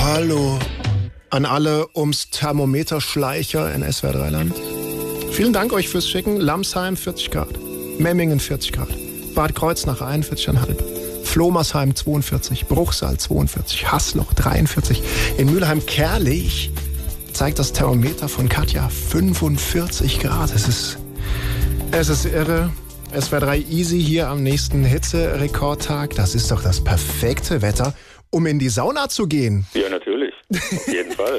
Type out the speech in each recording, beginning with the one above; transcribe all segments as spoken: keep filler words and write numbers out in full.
Hallo an alle ums Thermometerschleicher in S W R drei Land. Vielen Dank euch fürs Schicken. Lamsheim vierzig Grad, Memmingen vierzig Grad, Bad Kreuznach einundvierzig Komma fünf, Flomersheim zweiundvierzig, Bruchsal zweiundvierzig, Haßloch dreiundvierzig. In Mülheim-Kerlich zeigt das Thermometer von Katja fünfundvierzig Grad. Es ist, es ist irre. S W R drei Easy hier am nächsten Hitzerekordtag. Das ist doch das perfekte Wetter, um in die Sauna zu gehen. Ja, natürlich. Auf jeden Fall.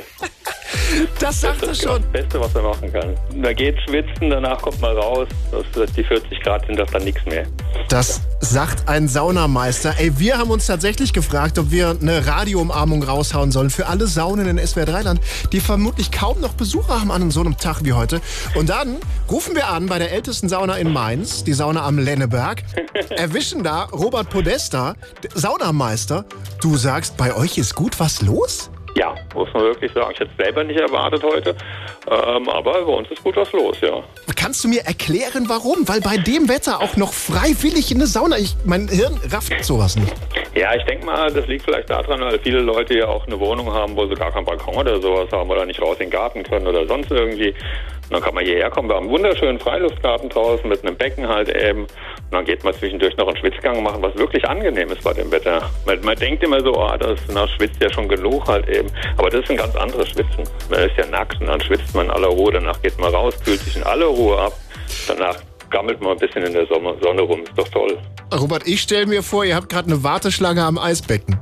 Das sagt er schon. Das Beste, was man machen kann. Da geht schwitzen, danach kommt man raus. Das, die vierzig Grad sind das dann nichts mehr. Das sagt ein Saunameister. Ey, wir haben uns tatsächlich gefragt, ob wir eine Radioumarmung raushauen sollen für alle Saunen in S W R drei Land, die vermutlich kaum noch Besucher haben an so einem Tag wie heute. Und dann rufen wir an bei der ältesten Sauna in Mainz, die Sauna am Lenneberg, erwischen da Robert Podesta, Saunameister. Du sagst, bei euch ist gut was los? Ja, muss man wirklich sagen. Ich hätte es selber nicht erwartet heute. Ähm, aber bei uns ist gut was los, ja. Kannst du mir erklären, warum? Weil bei dem Wetter auch noch freiwillig in eine Sauna. Ich, mein Hirn rafft sowas nicht. Ja, ich denke mal, das liegt vielleicht daran, weil viele Leute ja auch eine Wohnung haben, wo sie gar keinen Balkon oder sowas haben oder nicht raus in den Garten können oder sonst irgendwie. Und dann kann man hierher kommen. Wir haben einen wunderschönen Freiluftgarten draußen mit einem Becken halt eben. Und dann geht man zwischendurch noch einen Schwitzgang machen, was wirklich angenehm ist bei dem Wetter. Man, man denkt immer so, oh, das na, schwitzt ja schon genug halt eben. Aber das ist ein ganz anderes Schwitzen. Man ist ja nackt und dann schwitzt man in aller Ruhe. Danach geht man raus, kühlt sich in aller Ruhe ab. Danach gammelt man ein bisschen in der Sonne, Sonne rum. Ist doch toll. Robert, ich stelle mir vor, ihr habt gerade eine Warteschlange am Eisbecken.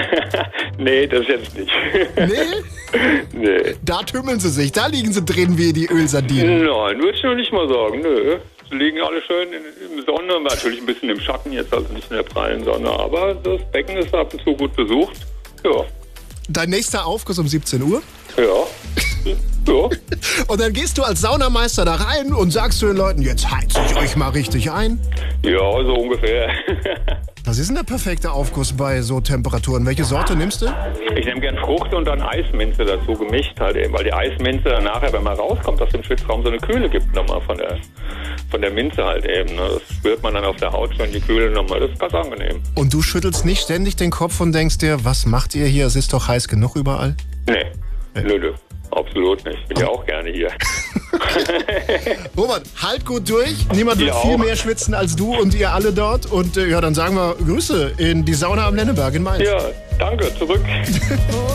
Nee, das jetzt nicht. Nee? Nee. Da tümmeln sie sich, da liegen sie drin wie die Ölsardinen. Nein, würde ich noch nicht mal sagen, nö. Sie liegen alle schön in, in der Sonne, natürlich ein bisschen im Schatten jetzt, also nicht in der prallen Sonne, aber das Becken ist ab und zu gut besucht. Ja. Dein nächster Aufguss um siebzehn Uhr? Ja. Ja. Und dann gehst du als Saunameister da rein und sagst zu den Leuten, jetzt heize ich euch mal richtig ein. Ja, so ungefähr. Was ist denn der perfekte Aufguss bei so Temperaturen? Welche Sorte nimmst du? Ich nehme gern Frucht und dann Eisminze dazu gemischt halt eben, weil die Eisminze dann nachher, wenn man rauskommt aus dem Schwitzraum, so eine Kühle gibt nochmal von der, von der Minze halt eben. Ne? Das spürt man dann auf der Haut schon, die Kühle nochmal. Das ist ganz angenehm. Und du schüttelst nicht ständig den Kopf und denkst dir, was macht ihr hier? Es ist doch heiß genug überall? Nee, nee. Nö, nö. Absolut nicht. Ich bin ja auch gerne hier. Robert, halt gut durch. Niemand wird Ihr viel auch. mehr schwitzen als du und ihr alle dort. Und äh, ja, dann sagen wir Grüße in die Sauna am Lenneberg in Mainz. Ja, danke. Zurück.